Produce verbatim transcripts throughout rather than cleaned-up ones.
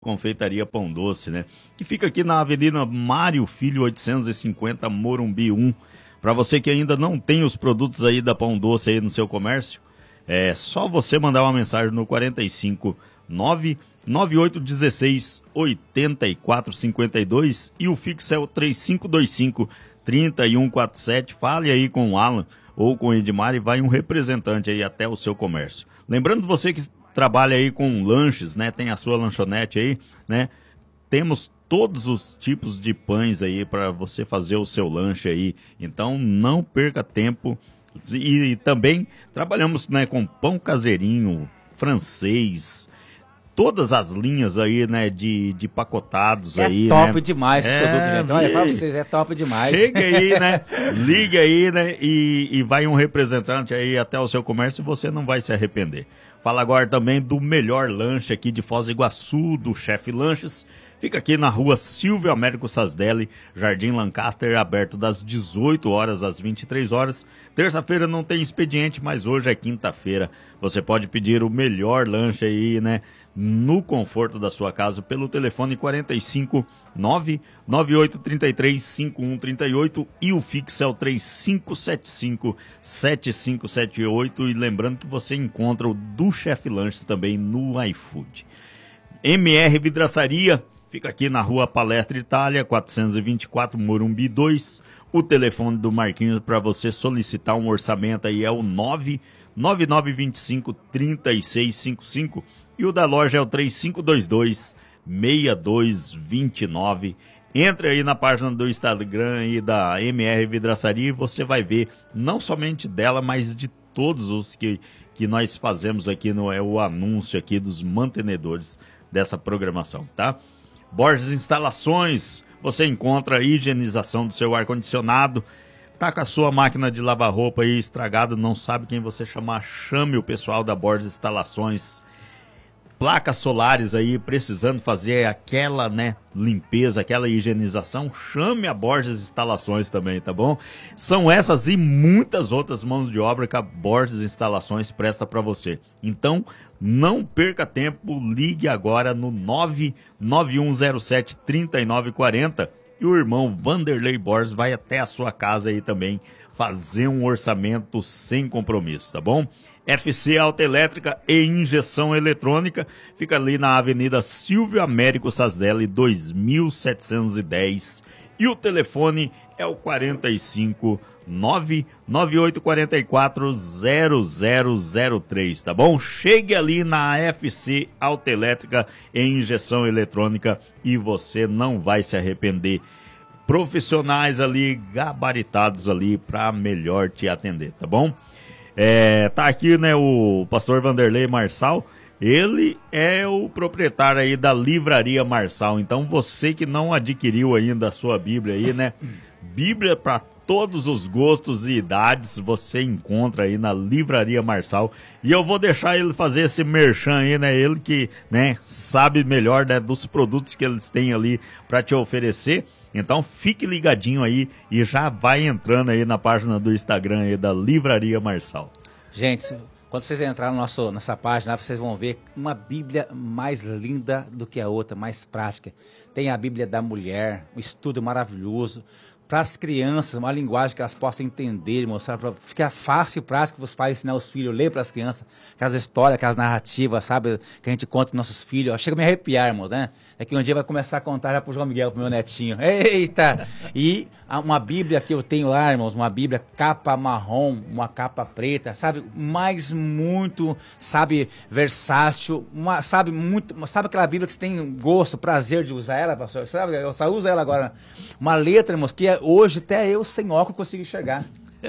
Confeitaria Pão Doce, né? Que fica aqui na Avenida Mário Filho oitocentos e cinquenta, Morumbi um. Para você que ainda não tem os produtos aí da Pão Doce aí no seu comércio, é só você mandar uma mensagem no quarenta e cinco, nove nove oito um seis, oito quatro cinco dois e o fixo é o três cinco dois cinco, três um quatro sete. Fale aí com o Alan ou com o Edmar e vai um representante aí até o seu comércio. Lembrando você que trabalha aí com lanches, né? Tem a sua lanchonete aí, né? Temos todos os tipos de pães aí para você fazer o seu lanche aí. Então não perca tempo. E, e também trabalhamos, né, com pão caseirinho, francês, todas as linhas aí, né, de, de pacotados é aí, top né? demais esse é, produto, gente. Olha, fala pra vocês, é top demais. Chega aí, né? Ligue aí, né? E, e vai um representante aí até o seu comércio e você não vai se arrepender. Fala agora também do melhor lanche aqui de Foz do Iguaçu, do Chefe Lanches. Fica aqui na rua Silvio Américo Sasdelli, Jardim Lancaster, aberto das dezoito horas às vinte e três horas. Terça-feira não tem expediente, mas hoje é quinta-feira. Você pode pedir o melhor lanche aí, né? No conforto da sua casa, pelo telefone quarenta e cinco, nove nove oito três três, cinco um três oito e o fixo é o três cinco sete cinco, sete cinco sete oito. E lembrando que você encontra o do Chefe Lanches também no iFood. M R Vidraçaria fica aqui na rua Palestra Itália, quatrocentos e vinte e quatro, Morumbi dois. O telefone do Marquinhos para você solicitar um orçamento aí é o nove nove nove dois cinco, três seis cinco cinco. E o da loja é o três cinco dois dois, seis dois dois nove. Entre aí na página do Instagram aí da M R Vidraçaria e você vai ver não somente dela, mas de todos os que, que nós fazemos aqui no é o anúncio aqui dos mantenedores dessa programação, tá? Borges Instalações, você encontra a higienização do seu ar-condicionado. Tá com a sua máquina de lavar roupa aí estragada, não sabe quem você chamar, chame o pessoal da Borges Instalações. Placas solares aí, precisando fazer aquela, né, limpeza, aquela higienização, chame a Borges Instalações também, tá bom? São essas e muitas outras mãos de obra que a Borges Instalações presta para você. Então, não perca tempo, ligue agora no nove nove um zero sete, três nove quatro zero e o irmão Vanderlei Borges vai até a sua casa aí também fazer um orçamento sem compromisso, tá bom? F C Autoelétrica e Injeção Eletrônica fica ali na Avenida Silvio Américo Sasdelli, dois mil setecentos e dez. E o telefone é o quarenta e cinco, nove nove oito quatro quatro, zero zero zero três, tá bom? Chegue ali na F C Autoelétrica e Injeção Eletrônica e você não vai se arrepender. Profissionais ali, gabaritados ali para melhor te atender, tá bom? É, tá aqui, né, o pastor Vanderlei Marçal, ele é o proprietário aí da Livraria Marçal. Então você que não adquiriu ainda a sua Bíblia aí, né, Bíblia para todos os gostos e idades, você encontra aí na Livraria Marçal. E eu vou deixar ele fazer esse merchan aí, né, ele que, né, sabe melhor, né, dos produtos que eles têm ali para te oferecer. Então fique ligadinho aí e já vai entrando aí na página do Instagram aí da Livraria Marçal. Gente, quando vocês entrarem no nosso, nessa página, vocês vão ver uma Bíblia mais linda do que a outra, mais prática. Tem a Bíblia da mulher, um estudo maravilhoso. Para as crianças, uma linguagem que elas possam entender, mostrar, para ficar fácil e prático para os pais ensinar os filhos, ler para as crianças, aquelas histórias, aquelas narrativas, sabe, que a gente conta para nossos filhos. Chega a me arrepiar, irmão, né? É que um dia vai começar a contar já para o João Miguel, para o meu netinho. Eita! E uma Bíblia que eu tenho lá, irmãos, uma Bíblia capa marrom, uma capa preta, sabe, mas muito, sabe, versátil, uma, sabe, muito, sabe aquela Bíblia que você tem gosto, prazer de usar ela, pastor? Sabe, eu só uso ela agora. Uma letra, irmãos, que hoje até eu sem óculos consigo enxergar.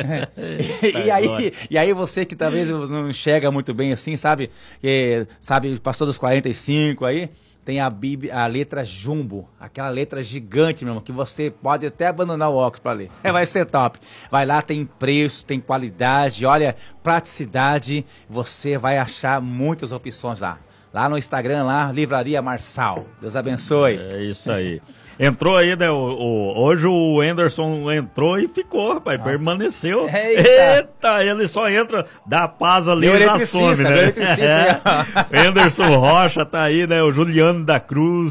e, aí, e aí você que talvez não enxerga muito bem assim, sabe, que, sabe, passou dos quarenta e cinco aí, tem a, Bíblia, a letra jumbo, aquela letra gigante, meu irmão, que você pode até abandonar o óculos para ler. Vai ser top. Vai lá, tem preço, tem qualidade, olha, praticidade, você vai achar muitas opções lá. lá no Instagram, lá, Livraria Marçal. Deus abençoe. É isso aí. Entrou aí, né? O, o, hoje o Anderson entrou e ficou, rapaz, ah. permaneceu. Eita. Eita, ele só entra, dá paz ali e já some, né? É. Anderson Rocha tá aí, né? O Juliano da Cruz.